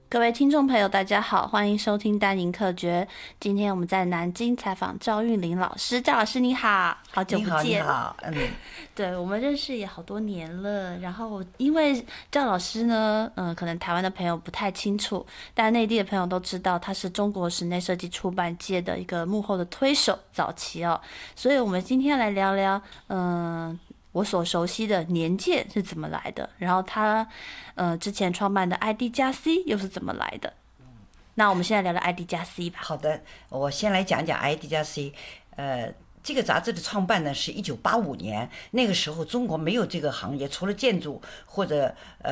各位听众朋友，大家好，欢迎收听丹宁课诀。今天我们在南京采访赵韵玲老师，赵老师你好，好久不见。 你好， 对，我们认识也好多年了。然后因为赵老师呢，可能台湾的朋友不太清楚，但内地的朋友都知道，他是中国室内设计出版界的一个幕后的推手，早期哦。所以我们今天来聊聊，我所熟悉的年鉴是怎么来的，然后他之前创办的 ID+C 又是怎么来的。那我们现在聊聊 ID+C 吧。 好的，我先来讲讲 ID+C。这个杂志的创办呢是1985年，那个时候中国没有这个行业，除了建筑或者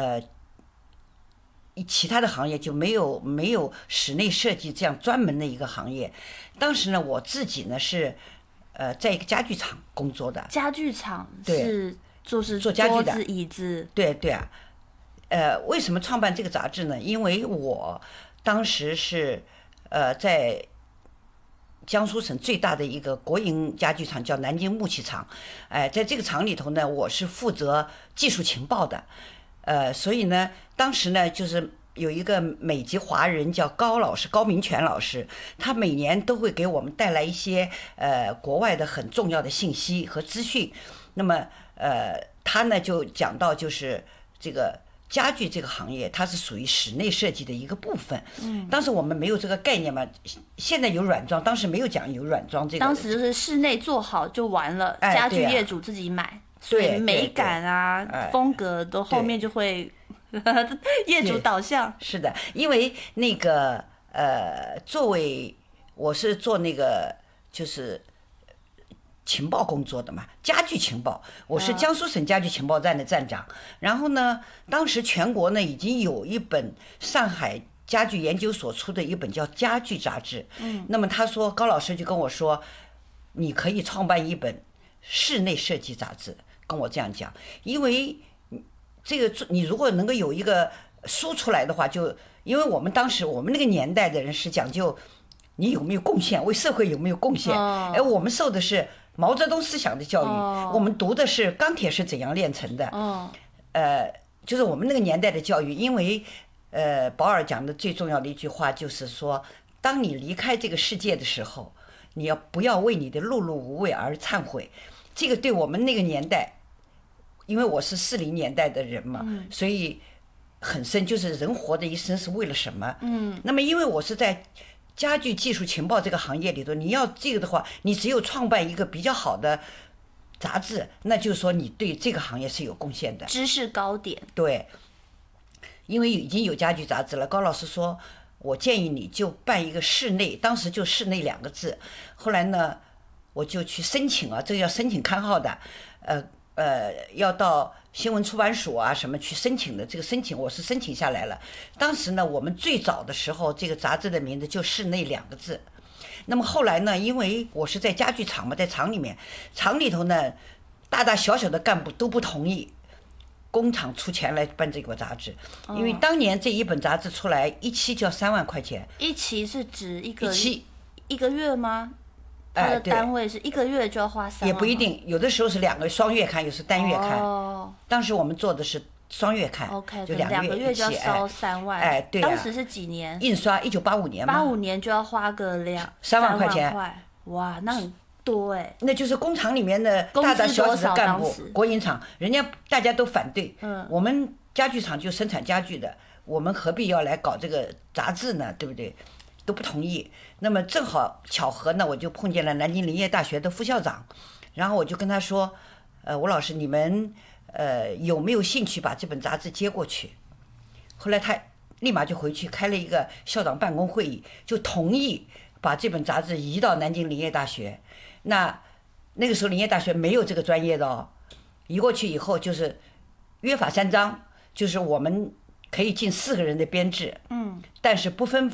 其他的行业就没有室内设计这样专门的一个行业。当时呢，我自己呢是在一个家具厂工作的。 家具厂是做家具的桌子椅子。 对啊。为什么创办这个杂志呢？因为我当时是在江苏省最大的一个国营家具厂叫南京木器厂。在这个厂里头呢，我是负责技术情报的。所以呢，当时呢就是有一个美籍华人叫高明全老师，他每年都会给我们带来一些国外的很重要的信息和资讯。那么他呢就讲到就是这个家具这个行业，它是属于室内设计的一个部分。当时我们没有这个概念嘛，现在有软装，当时没有讲有软装这个。 当时就是室内做好就完了，家具业主自己买，所以美感啊、风格都后面就会业主导向。 是的，因为那个作为我是做那个就是情报工作的嘛，家具情报，我是江苏省家具情报站的站长。然后呢，当时全国呢已经有一本上海家具研究所出的一本叫《家具》杂志。那么他说，高老师就跟我说，你可以创办一本室内设计杂志，跟我这样讲。因为这个你如果能够有一个书出来的话，就因为我们当时我们那个年代的人是讲究你有没有贡献，为社会有没有贡献。我们受的是毛泽东思想的教育，我们读的是钢铁是怎样炼成的。就是我们那个年代的教育。因为保尔讲的最重要的一句话就是说，当你离开这个世界的时候，你不要为你的碌碌无为而忏悔。这个对我们那个年代，因为我是40年代的人嘛，所以很深，就是人活的一生是为了什么。那么因为我是在家具技术情报这个行业里头，你要这个的话，你只有创办一个比较好的杂志，那就是说你对这个行业是有贡献的， 知识高点。 对，因为已经有家具杂志了。高老师说，我建议你就办一个室内，当时就室内2个字。后来呢，我就去申请啊，这个要申请刊号的，要到新闻出版署啊什么去申请的。这个申请我是申请下来了。当时呢，我们最早的时候，这个杂志的名字就室内2个字。那么后来呢，因为我是在家具厂嘛，在厂里面，厂里头呢，大大小小的干部都不同意工厂出钱来办这个杂志。因为当年这一本杂志出来，一期就要3万块钱。 一期是指一个月吗？它的对， 单位是1个月就要花3万？ 也不一定，有的时候是2个双月刊，有时单月刊。当时我们做的是双月刊。 OK， 就 2个月就要烧3万。 对当时是几年？ 印刷1985年嘛。 85年就要花个 3万块钱。 哇，那很多那就是工厂里面的大大小小的干部，国营厂，人家大家都反对。我们家具厂就生产家具的，我们何必要来搞这个杂志呢？对不对？都不同意。那么正好巧合呢，我就碰见了南京林业大学的副校长，然后我就跟他说，吴老师，你们有没有兴趣把这本杂志接过去？后来他立马就回去开了一个校长办公会议，就同意把这本杂志移到南京林业大学。那个时候林业大学没有这个专业的哦，移过去以后就是约法3章，就是我们可以进4个人的编制，但是不分